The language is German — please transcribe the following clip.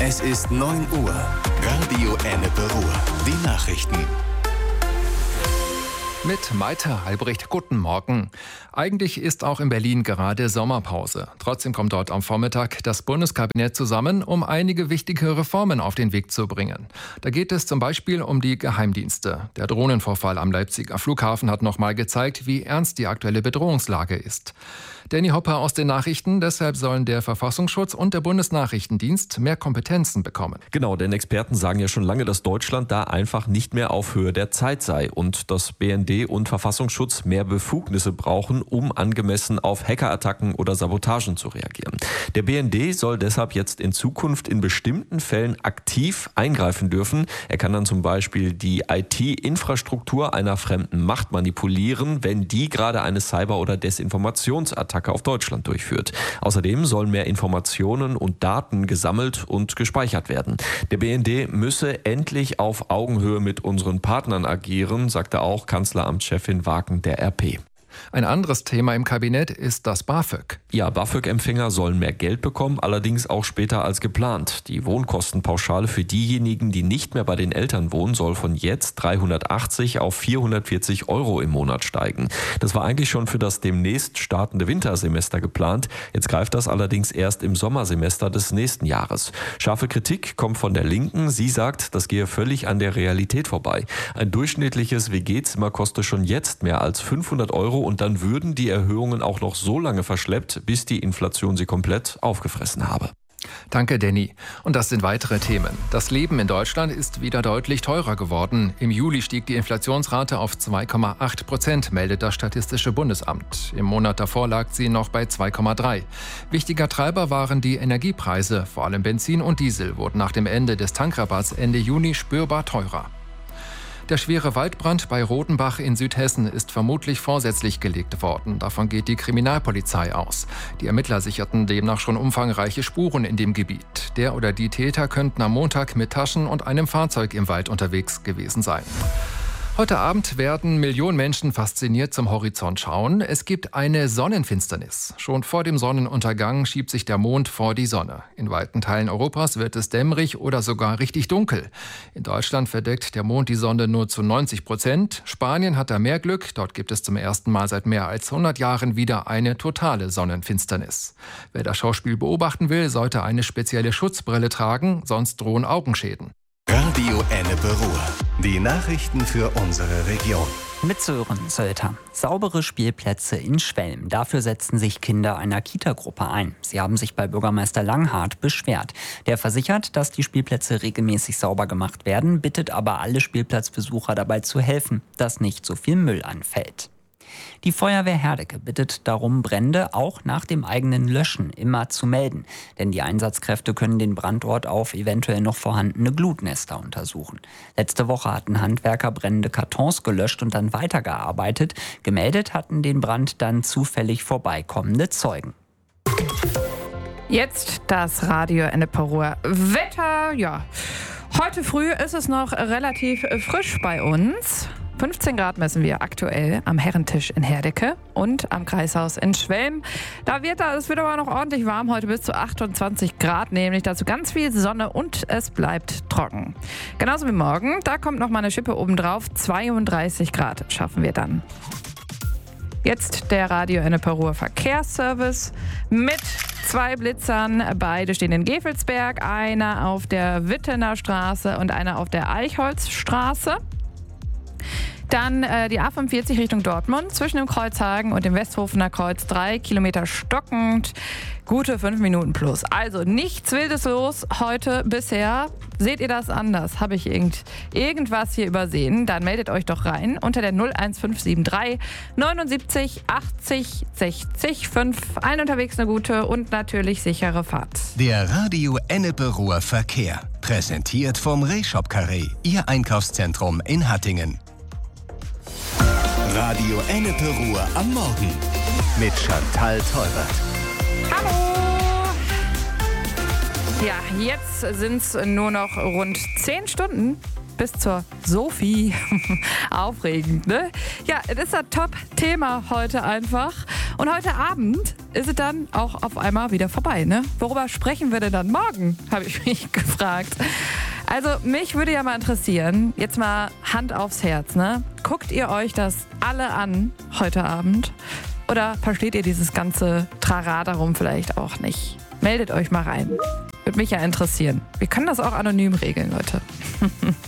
Es ist 9 Uhr. Radio Ennepe Ruhr. Die Nachrichten. Mit Maite Albrecht, guten Morgen. Eigentlich ist auch in Berlin gerade Sommerpause. Trotzdem kommt dort am Vormittag das Bundeskabinett zusammen, um einige wichtige Reformen auf den Weg zu bringen. Da geht es zum Beispiel um die Geheimdienste. Der Drohnenvorfall am Leipziger Flughafen hat nochmal gezeigt, wie ernst die aktuelle Bedrohungslage ist. Danny Hopper aus den Nachrichten. Deshalb sollen der Verfassungsschutz und der Bundesnachrichtendienst mehr Kompetenzen bekommen. Genau, denn Experten sagen ja schon lange, dass Deutschland da einfach nicht mehr auf Höhe der Zeit sei und dass BND und Verfassungsschutz mehr Befugnisse brauchen, um angemessen auf Hackerattacken oder Sabotagen zu reagieren. Der BND soll deshalb jetzt in Zukunft in bestimmten Fällen aktiv eingreifen dürfen. Er kann dann zum Beispiel die IT-Infrastruktur einer fremden Macht manipulieren, wenn die gerade eine Cyber- oder Desinformationsattacke auf Deutschland durchführt. Außerdem sollen mehr Informationen und Daten gesammelt und gespeichert werden. Der BND müsse endlich auf Augenhöhe mit unseren Partnern agieren, sagte auch Kanzleramtschefin Waken der RP. Ein anderes Thema im Kabinett ist das BAföG. Ja, BAföG-Empfänger sollen mehr Geld bekommen, allerdings auch später als geplant. Die Wohnkostenpauschale für diejenigen, die nicht mehr bei den Eltern wohnen, soll von jetzt 380 auf 440 Euro im Monat steigen. Das war eigentlich schon für das demnächst startende Wintersemester geplant. Jetzt greift das allerdings erst im Sommersemester des nächsten Jahres. Scharfe Kritik kommt von der Linken. Sie sagt, das gehe völlig an der Realität vorbei. Ein durchschnittliches WG-Zimmer kostet schon jetzt mehr als 500 Euro und dann würden die Erhöhungen auch noch so lange verschleppt, bis die Inflation sie komplett aufgefressen habe. Danke, Danny. Und das sind weitere Themen. Das Leben in Deutschland ist wieder deutlich teurer geworden. Im Juli stieg die Inflationsrate auf 2,8%, meldet das Statistische Bundesamt. Im Monat davor lag sie noch bei 2,3%. Wichtiger Treiber waren die Energiepreise. Vor allem Benzin und Diesel wurden nach dem Ende des Tankrabatts Ende Juni spürbar teurer. Der schwere Waldbrand bei Rodenbach in Südhessen ist vermutlich vorsätzlich gelegt worden. Davon geht die Kriminalpolizei aus. Die Ermittler sicherten demnach schon umfangreiche Spuren in dem Gebiet. Der oder die Täter könnten am Montag mit Taschen und einem Fahrzeug im Wald unterwegs gewesen sein. Heute Abend werden Millionen Menschen fasziniert zum Horizont schauen. Es gibt eine Sonnenfinsternis. Schon vor dem Sonnenuntergang schiebt sich der Mond vor die Sonne. In weiten Teilen Europas wird es dämmerig oder sogar richtig dunkel. In Deutschland verdeckt der Mond die Sonne nur zu 90%. Spanien hat da mehr Glück. Dort gibt es zum ersten Mal seit mehr als 100 Jahren wieder eine totale Sonnenfinsternis. Wer das Schauspiel beobachten will, sollte eine spezielle Schutzbrille tragen, sonst drohen Augenschäden. Radio Ennepe Ruhr. Die Nachrichten für unsere Region. Mit Sören Sölter. Saubere Spielplätze in Schwelm. Dafür setzten sich Kinder einer Kita-Gruppe ein. Sie haben sich bei Bürgermeister Langhardt beschwert. Der versichert, dass die Spielplätze regelmäßig sauber gemacht werden, bittet aber alle Spielplatzbesucher dabei zu helfen, dass nicht so viel Müll anfällt. Die Feuerwehr Herdecke bittet darum, Brände auch nach dem eigenen Löschen immer zu melden. Denn die Einsatzkräfte können den Brandort auf eventuell noch vorhandene Glutnester untersuchen. Letzte Woche hatten Handwerker brennende Kartons gelöscht und dann weitergearbeitet. Gemeldet hatten den Brand dann zufällig vorbeikommende Zeugen. Jetzt das Radio Ennepe Ruhr. Wetter, ja. Heute früh ist es noch relativ frisch bei uns. 15 Grad messen wir aktuell am Herrentisch in Herdecke und am Kreishaus in Schwelm. Es wird aber noch ordentlich warm, heute bis zu 28 Grad, nämlich dazu ganz viel Sonne und es bleibt trocken. Genauso wie morgen, da kommt noch mal eine Schippe obendrauf, 32 Grad schaffen wir dann. Jetzt der Radio Ennepe Ruhr Verkehrsservice mit 2 Blitzern. Beide stehen in Gevelsberg, einer auf der Wittener Straße und einer auf der Eichholzstraße. Dann die A45 Richtung Dortmund zwischen dem Kreuzhagen und dem Westhofener Kreuz 3 Kilometer stockend, gute 5 Minuten plus. Also nichts Wildes los heute bisher. Seht ihr das anders? Habe ich irgendwas hier übersehen? Dann meldet euch doch rein unter der 01573 79 80 60 5. Allen unterwegs eine gute und natürlich sichere Fahrt. Der Radio Ennepe Ruhr Verkehr. Präsentiert vom Rehshop Carré, Ihr Einkaufszentrum in Hattingen. Radio Ennepe Ruhr am Morgen mit Chantal Teubert. Hallo! Ja, jetzt sind es nur noch rund 10 Stunden bis zur Sophie. Aufregend, ne? Ja, es ist ein Top-Thema heute einfach. Und heute Abend ist es dann auch auf einmal wieder vorbei, ne? Worüber sprechen wir denn dann morgen, habe ich mich gefragt. Also mich würde ja mal interessieren, jetzt mal Hand aufs Herz, ne? Guckt ihr euch das alle an heute Abend? Oder versteht ihr dieses ganze Trara darum vielleicht auch nicht? Meldet euch mal rein. Würde mich ja interessieren. Wir können das auch anonym regeln, Leute.